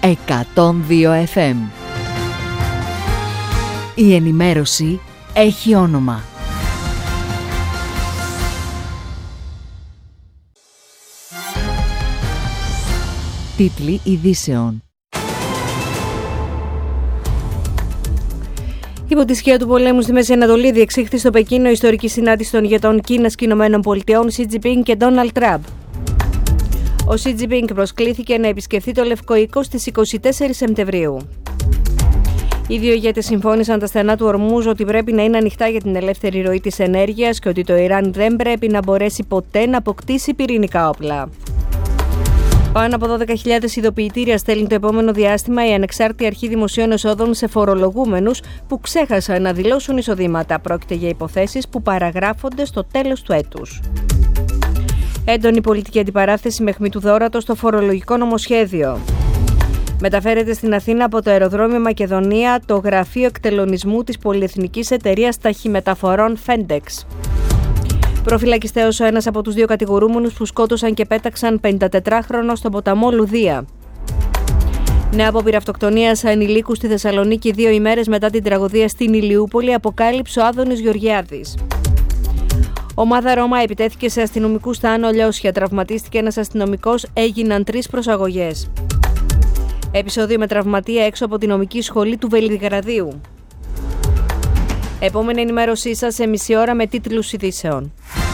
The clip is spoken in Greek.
102 FM. Η ενημέρωση έχει όνομα. Τίτλοι ειδήσεων. Υπό τη σκιά του πολέμου στη Μέση Ανατολή διεξήχθη στο Πεκίνο ιστορική συνάντηση των ηγετών Κίνας και Ηνωμένων Πολιτειών Σι Τζινπίνγκ και Ντόναλντ Τραμπ. Ο Σι Τζινπίνγκ προσκλήθηκε να επισκεφθεί το Λευκό Οίκο στις 24 Σεπτεμβρίου. Οι δύο ηγέτες συμφώνησαν τα στενά του Ορμούζ ότι πρέπει να είναι ανοιχτά για την ελεύθερη ροή της ενέργειας και ότι το Ιράν δεν πρέπει να μπορέσει ποτέ να αποκτήσει πυρηνικά όπλα. Πάνω από 12.000 ειδοποιητήρια στέλνει το επόμενο διάστημα η Ανεξάρτητη Αρχή Δημοσίων Εσόδων σε φορολογούμενους που ξέχασαν να δηλώσουν εισοδήματα. Πρόκειται για υποθέσεις που παραγράφονται στο τέλος του έτους. Έντονη πολιτική αντιπαράθεση με αιχμή του δώρατος στο φορολογικό νομοσχέδιο. Μεταφέρεται στην Αθήνα από το αεροδρόμιο Μακεδονία το γραφείο εκτελονισμού της πολυεθνικής εταιρείας ταχυμεταφορών FedEx. Προφυλακιστέως ένας από τους δύο κατηγορούμενους που σκότωσαν και πέταξαν 54χρονο στον ποταμό Λουδία. Νέα απόπειρα αυτοκτονίας ανηλίκου στη Θεσσαλονίκη 2 ημέρες μετά την τραγωδία στην Ηλιούπολη, αποκάλυψε ο Άδωνης Γεωργιάδης. Ομάδα Ρώμα επιτέθηκε σε αστυνομικούς στα Άνω Λιώσια. Τραυματίστηκε ένας αστυνομικός, έγιναν 3 προσαγωγές. Επεισόδιο με τραυματία έξω από τη νομική σχολή του Βελιγραδίου. Επόμενη ενημέρωσή σας σε μισή ώρα με τίτλους ειδήσεων.